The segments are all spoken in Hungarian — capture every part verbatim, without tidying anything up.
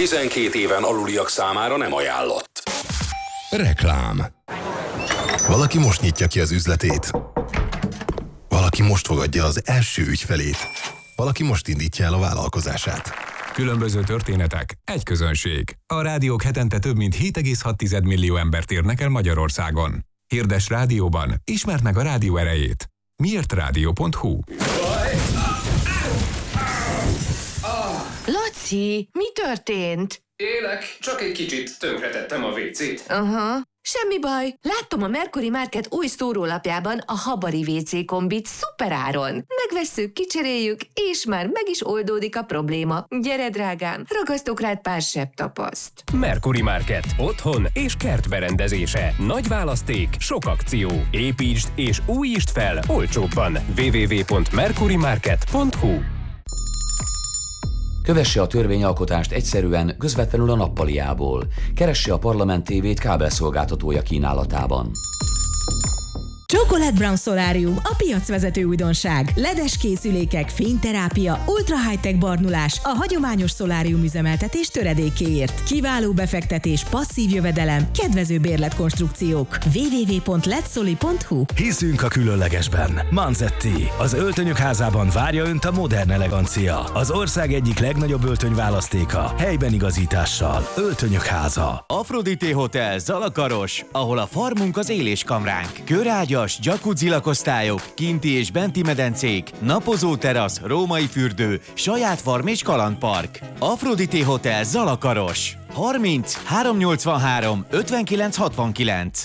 tizenkét éven aluliak számára nem ajánlott. Reklám. Valaki most nyitja ki az üzletét. Valaki most fogadja az első ügyfelét. Valaki most indítja el a vállalkozását. Különböző történetek, egy közönség. A rádiók hetente több mint hét egész hat millió embert érnek el Magyarországon. Hirdess rádióban, ismerd meg a rádió erejét. miért rádió pont hu. Laci, mi történt? Élek, csak egy kicsit tönkretettem a vécét. Aha, semmi baj. Láttam a Mercury Market új szórólapjában a Habari vé cé kombit szuperáron. Megvesszük, kicseréljük, és már meg is oldódik a probléma. Gyere, drágám, ragasztok rád pár sebb tapaszt. Mercury Market. Otthon és kertberendezése. Nagy választék, sok akció. Építsd és újítsd fel olcsóbban. double-u double-u double-u pont mercury market pont hu. Kövesse a törvényalkotást egyszerűen, közvetlenül a nappaliából. Keresse a Parlament tévét kábelszolgáltatója kínálatában. Chocolate Brown Solarium, a piacvezető újdonság. ledes készülékek, fényterápia, ultra high-tech barnulás a hagyományos szolárium üzemeltetés töredékéért. Kiváló befektetés, passzív jövedelem, kedvező bérletkonstrukciók. double-u double-u double-u pont letsoli pont hu. Hiszünk a különlegesben. Manzetti, az öltönyök házában várja Önt a modern elegancia. Az ország egyik legnagyobb öltönyválasztéka, helyben igazítással. Öltönyök háza. Aphrodite Hotel Zalakaros, ahol a farmunk az éléskamránk. Körágya, jacuzzi lakosztályok, kinti és benti medencék, napozó terasz, római fürdő, saját farm és kalandpark. Aphrodite Hotel Zalakaros. harminc háromszáznyolcvanhárom ötvenkilenc hatvankilenc.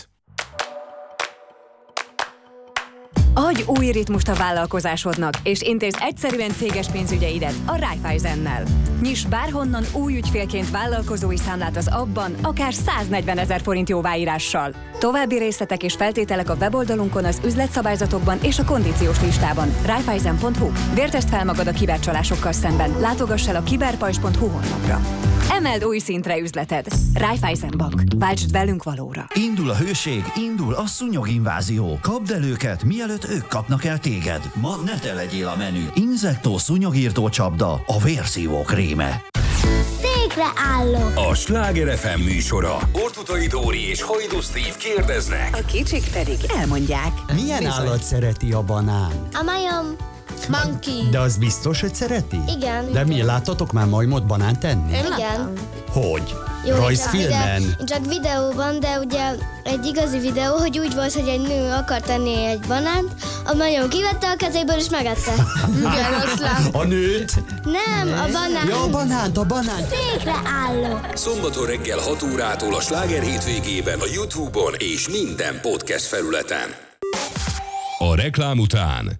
Adj új ritmust a vállalkozásodnak, és intézd egyszerűen céges pénzügyeidet a Raiffeisennel. Nyiss bárhonnan új ügyfélként vállalkozói számlát az abban, akár száznegyvenezer forint jóváírással. További részletek és feltételek a weboldalunkon, az üzletszabályzatokban és a kondíciós listában. Raiffeisen pont hu. Vértesd fel magad a kibercsalásokkal szemben. Látogass el a kiberpajzs pont hu honlapra. Emeld új szintre üzleted. Raiffeisen Bank. Váltsd velünk valóra. Indul a hőség, indul a szúnyoginvázió. Kapd el őket, mielőtt ők kapnak el téged. Ma ne te legyél a menü. Inzektó szúnyogírtó csapda, a vérszívó kréme. Székre állok. A Sláger ef em műsora. Ortutai Dóri és Hajdú Steve kérdeznek. A kicsik pedig elmondják. Milyen Bizony. állat szereti a banánt? A majom. Monkey. De az biztos, hogy szereti? Igen. De mi, láttatok már majmot banánt enni? Igen. Hogy? Jó, rajzfilmen? Csak, csak videóban, de ugye egy igazi videó, hogy úgy volt, hogy egy nő akart enni egy banánt, a majom kivette a kezéből és megette. Igen, azt látom. A nőt? Nem, a banánt. Ja, a banánt, a banánt. Székre állok. Szombaton reggel hat órától a Sláger hétvégében a YouTube-on és minden podcast felületen. A reklám után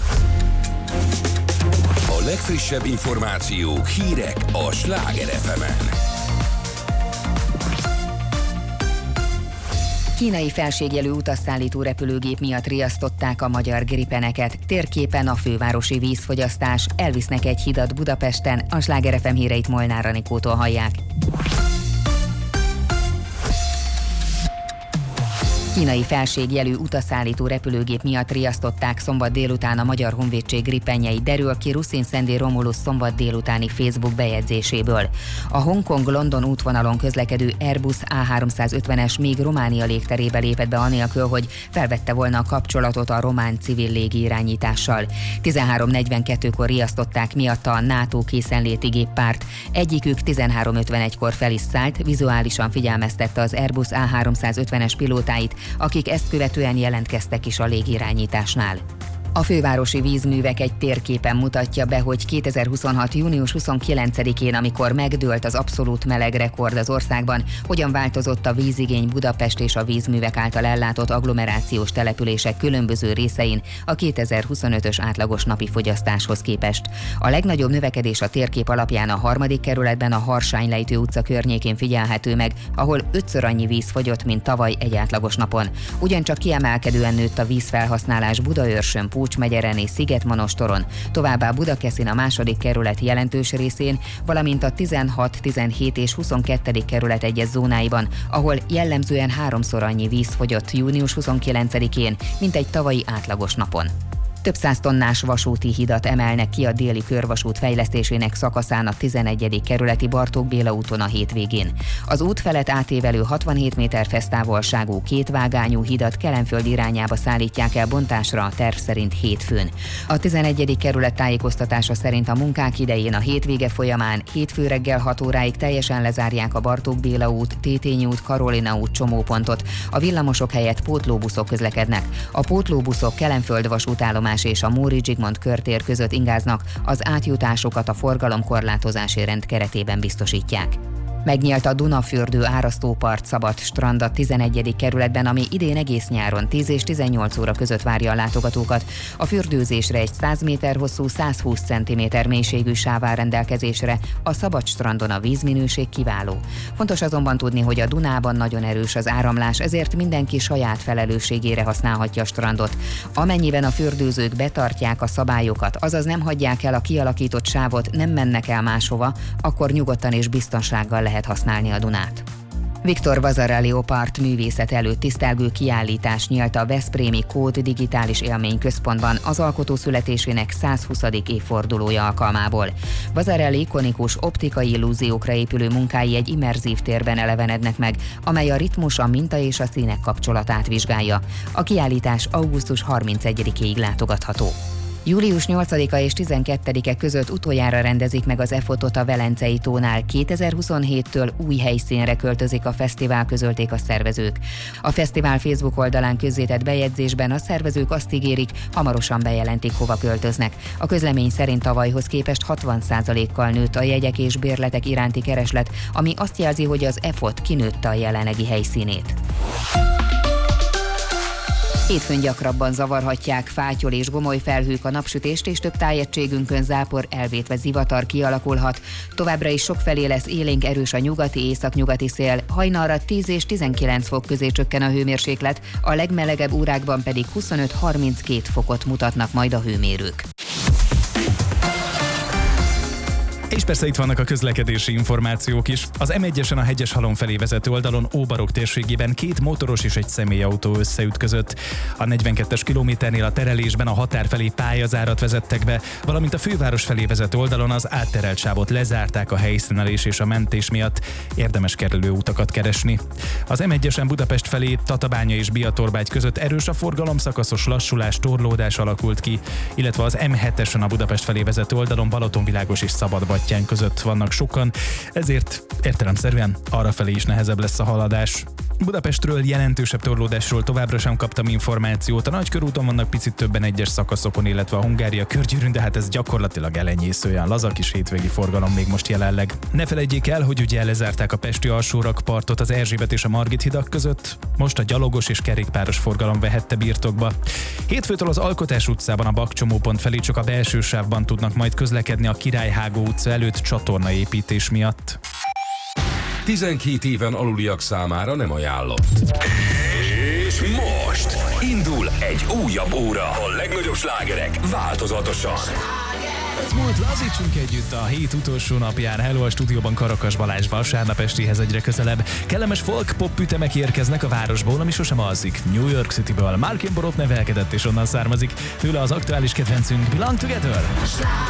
a legfrissebb információk, hírek a Sláger ef emen. Kínai felségjelű utasszállító repülőgép miatt riasztották a magyar gripeneket. Térképen a fővárosi vízfogyasztás, elvisznek egy hidat Budapesten, a Sláger ef em híreit Molnár Anikótól hallják. Kínai felségjelű utasszállító repülőgép miatt riasztották szombat délután a Magyar Honvédség gripenjei, derül ki Ruszin Szendi Romulus szombat délutáni Facebook bejegyzéséből. A Hongkong-London útvonalon közlekedő Airbus á háromszázötvenes még Románia légterébe lépett be anélkül, hogy felvette volna a kapcsolatot a román civil légirányítással. tizenhárom negyvenkettőkor riasztották miatta a NATO készenléti géppárt. Egyikük tizenhárom ötvenegykor fel is szállt, vizuálisan figyelmeztette az Airbus á háromszázötvenes pilótáit, akik ezt követően jelentkeztek is a légirányításnál. A fővárosi vízművek egy térképen mutatja be, hogy kétezer-huszonhat június huszonkilencedikén, amikor megdőlt az abszolút meleg rekord az országban, hogyan változott a vízigény Budapest és a vízművek által ellátott agglomerációs települések különböző részein a kétezer-huszonötös átlagos napi fogyasztáshoz képest. A legnagyobb növekedés a térkép alapján a harmadik kerületben a Harsánylejtő utca környékén figyelhető meg, ahol ötször annyi víz fogyott, mint tavaly egy átlagos napon. Ugyancsak kiemelkedően nőtt a vízfelhasználás Budaörsön, Pucs-megyeren és Szigetmonostoron, továbbá Budakeszin a második kerület jelentős részén, valamint a tizenhat, tizenhét és huszonkettő kerület egyes zónáiban, ahol jellemzően háromszor annyi víz fogyott június huszonkilencedikén, mint egy tavalyi átlagos napon. Több száz tonnás vasúti hidat emelnek ki a déli körvasút fejlesztésének szakaszán a tizenegyedik kerületi Bartók Béla úton a hétvégén. Az út felett átévelő hatvanhét méter fesztávolságú kétvágányú hidat Kelenföld irányába szállítják el bontásra a terv szerint hétfőn. A tizenegyedik kerület tájékoztatása szerint a munkák idején a hétvége folyamán hétfő reggel hat óráig teljesen lezárják a Bartók Béla út, Tétényi út, Karolina út csomópontot. A villamosok helyett pótlóbuszok közlekednek. A pótlóbuszok Kelenföld vasútállomás és a Móri Zsigmond körtér között ingáznak, az átjutásokat a forgalomkorlátozási rend keretében biztosítják. Megnyílt a Dunafürdő árasztópart szabad strand a tizenegyedik kerületben, ami idén egész nyáron tíz és tizennyolc óra között várja a látogatókat. A fürdőzésre egy száz méter hosszú, százhúsz centiméter mélységű sáv áll rendelkezésre, a szabad strandon a vízminőség kiváló. Fontos azonban tudni, hogy a Dunában nagyon erős az áramlás, ezért mindenki saját felelősségére használhatja a strandot. Amennyiben a fürdőzők betartják a szabályokat, azaz nem hagyják el a kialakított sávot, nem mennek el máshova, akkor nyugodtan és biztonsággal lehet használni a Dunát. Viktor Vasarely Part művészet előtt tisztelgő kiállítás nyílt a veszprémi Kód digitális élményközpontban az alkotó születésének százhuszadik évfordulója alkalmából. Vasarely ikonikus optikai illúziókra épülő munkái egy immerzív térben elevenednek meg, amely a ritmus, a minta és a színek kapcsolatát vizsgálja. A kiállítás augusztus harmincegyedikéig látogatható. július nyolcadika és tizenkettedike között utoljára rendezik meg az e-fotót a Velencei tónál. kétezer-huszonhéttől új helyszínre költözik a fesztivál, közölték a szervezők. A fesztivál Facebook oldalán közzétett bejegyzésben a szervezők azt ígérik, hamarosan bejelentik, hova költöznek. A közlemény szerint tavalyhoz képest hatvan százalékkal nőtt a jegyek és bérletek iránti kereslet, ami azt jelzi, hogy az e-fot kinőtte a jelenlegi helyszínét. Hétfőn gyakrabban zavarhatják fátyol és gomoly felhők a napsütést, és több tájegységünkön zápor, elvétve zivatar kialakulhat. Továbbra is sokfelé lesz élénk erős a nyugati északnyugati szél, hajnalra tíz és tizenkilenc fok közé csökken a hőmérséklet, a legmelegebb órákban pedig huszonöt-harminckét fokot mutatnak majd a hőmérők. És persze itt vannak a közlekedési információk is. Az em egyesen a Hegyeshalom felé vezető oldalon Óbarok térségében két motoros és egy személyautó összeütközött. A negyvenkettes kilométernél a terelésben a határ felé pályazárat vezettek be, valamint a főváros felé vezető oldalon az átterelt sávot lezárták a helyszínelés és a mentés miatt. Érdemes kerülő utakat keresni. Az em egyesen Budapest felé Tatabánya és Biatorbágy között erős a forgalom, szakaszos lassulás, torlódás alakult ki, illetve az em hetesen a Budapest felé vezető oldalon Balatonvilágos és Szabadbattyány között vannak sokan, ezért értelemszerűen arrafelé is nehezebb lesz a haladás. Budapestről jelentősebb torlódásról továbbra sem kaptam információt. A Nagykörúton vannak picit többen egyes szakaszokon, illetve a Hungária körgyűrűn, de hát ez gyakorlatilag elenyésző, olyan laza kis hétvégi forgalom még most jelenleg. Ne felejtjék el, hogy ugye lezárták a pesti alsórakpartot az Erzsébet és a Margit hidak között, most a gyalogos és kerékpáros forgalom vehette birtokba. Hétfőtől az Alkotás utcában a Bakcsomópont felé csak a belső sávban tudnak majd közlekedni a Királyhágó utca előtt csatornaépítés miatt. tizenkét éven aluliak számára nem ajánlott. És most indul egy újabb óra. A legnagyobb slágerek változatosan. Múlt lazítsunk együtt a hét utolsó napján. Hello, a stúdióban Karakas Balázs, vasárnap estéhez egyre közelebb. Kellemes folk-pop ütemek érkeznek a városból, ami sosem alszik. New York Cityből Markin Borot nevelkedett és onnan származik. Tőle az aktuális kedvencünk Belong Together.